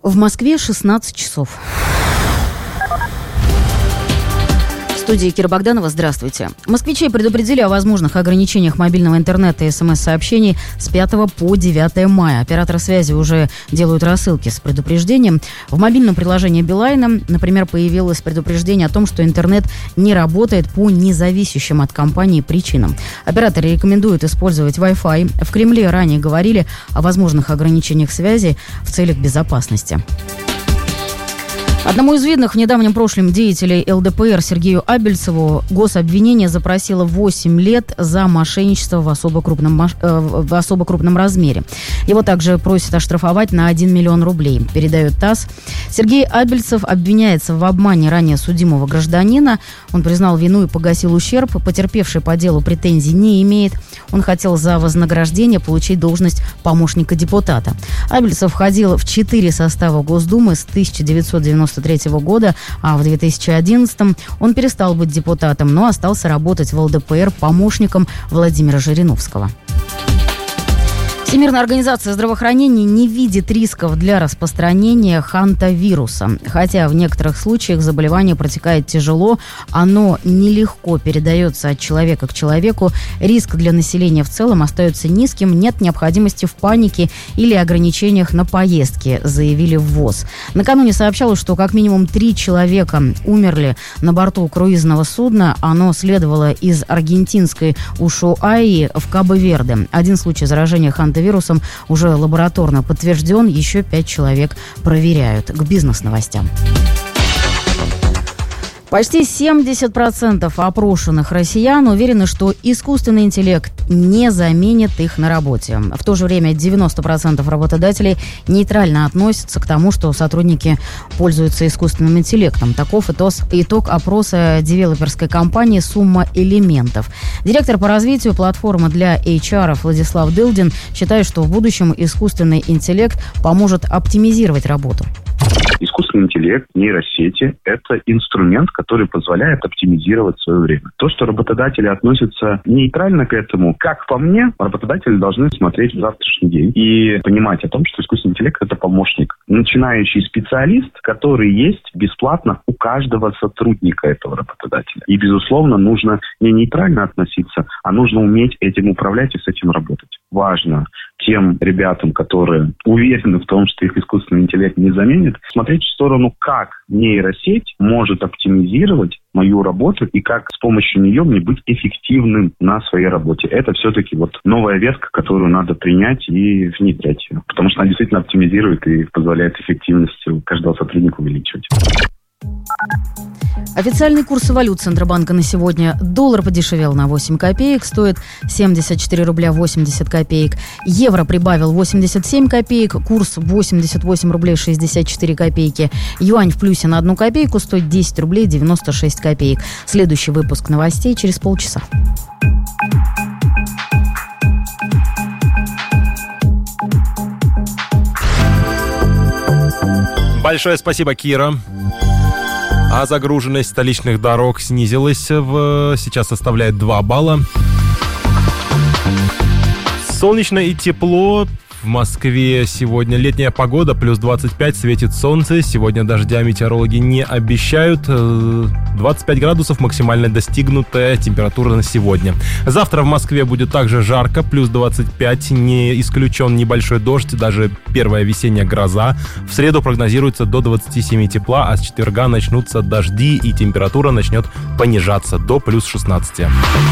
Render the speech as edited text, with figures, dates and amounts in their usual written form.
В Москве 16 часов. В студии Кира Богданова. Здравствуйте. Москвичей предупредили о возможных ограничениях мобильного интернета и СМС-сообщений с 5 по 9 мая. Операторы связи уже делают рассылки с предупреждением. В мобильном приложении Билайна, например, появилось предупреждение о том, что интернет не работает по независящим от компании причинам. Операторы рекомендуют использовать Wi-Fi. В Кремле ранее говорили о возможных ограничениях связи в целях безопасности. Одному из видных в недавнем прошлом деятелей ЛДПР Сергею Абельцеву гособвинение запросило 8 лет за мошенничество в особо крупном размере. Его также просят оштрафовать на 1 миллион рублей, передает ТАСС. Сергей Абельцев обвиняется в обмане ранее судимого гражданина. Он признал вину и погасил ущерб. Потерпевший по делу претензий не имеет. Он хотел за вознаграждение получить должность помощника депутата. Абельцев входил в 4 состава Госдумы с 1993 года, а в 2011 он перестал быть депутатом, но остался работать в ЛДПР помощником Владимира Жириновского. Всемирная организация здравоохранения не видит рисков для распространения хантавируса. Хотя в некоторых случаях заболевание протекает тяжело, оно нелегко передается от человека к человеку, риск для населения в целом остается низким, нет необходимости в панике или ограничениях на поездки, заявили в ВОЗ. Накануне сообщалось, что как минимум 3 человека умерли на борту круизного судна. Оно следовало из аргентинской Ушуаи в Кабо-Верде. Один случай заражения хантавирусом уже лабораторно подтвержден, еще 5 человек проверяют. К бизнес-новостям. Почти 70% опрошенных россиян уверены, что искусственный интеллект не заменит их на работе. В то же время 90% работодателей нейтрально относятся к тому, что сотрудники пользуются искусственным интеллектом. Таков итог опроса девелоперской компании «Сумма элементов». Директор по развитию платформы для HR Владислав Дылдин считает, что в будущем искусственный интеллект поможет оптимизировать работу. Искусственный интеллект, нейросети – это инструмент, который позволяет оптимизировать свое время. То, что работодатели относятся нейтрально к этому, как по мне, работодатели должны смотреть в завтрашний день и понимать о том, что искусственный интеллект – это помощник. Начинающий специалист, который есть бесплатно у каждого сотрудника этого работодателя. И, безусловно, нужно не нейтрально относиться, а нужно уметь этим управлять и с этим работать. Важно тем ребятам, которые уверены в том, что их искусственный интеллект не заменит, смотреть в сторону, как нейросеть может оптимизировать мою работу и как с помощью нее мне быть эффективным на своей работе. Это все-таки вот новая ветка, которую надо принять и внедрять ее. Потому что она действительно оптимизирует и позволяет эффективность каждого сотрудника увеличивать. Официальный курс валют Центробанка на сегодня. Доллар подешевел на 8 копеек, стоит 74 рубля 80 копеек. Евро прибавил 87 копеек, курс 88 рублей 64 копейки. Юань в плюсе на 1 копейку, стоит 10 рублей 96 копеек. Следующий выпуск новостей через полчаса. Большое спасибо, Кира. А загруженность столичных дорог снизилась, сейчас составляет 2 балла. Солнечно и тепло. В Москве сегодня летняя погода, плюс 25, светит солнце. Сегодня дождя метеорологи не обещают. 25 градусов максимально достигнутая температура на сегодня. Завтра в Москве будет также жарко, плюс 25. Не исключен небольшой дождь, даже первая весенняя гроза. В среду прогнозируется до 27 тепла, а с четверга начнутся дожди и температура начнет понижаться до плюс 16.